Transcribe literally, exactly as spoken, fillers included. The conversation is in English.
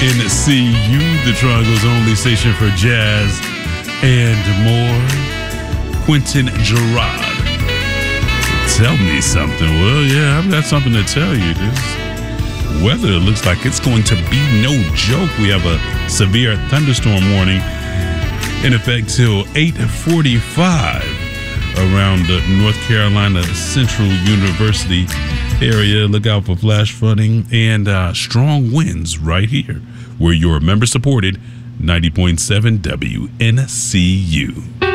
N C U, the Triangle's only station for jazz and more. Quentin Gerard. Tell me something. Well, yeah, I've got something to tell you. This weather looks like it's going to be no joke. We have a severe thunderstorm warning in effect till eight forty-five around the North Carolina Central University area. Look out for flash flooding and uh, strong winds right here where your member-supported ninety point seven W N C U.